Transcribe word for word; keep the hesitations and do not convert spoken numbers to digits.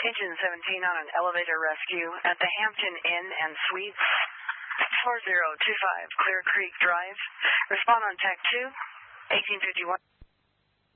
Engine seventeen on an elevator rescue at the Hampton Inn and Suites, four zero two five Clear Creek Drive. Respond on T A C two, eighteen fifty-one.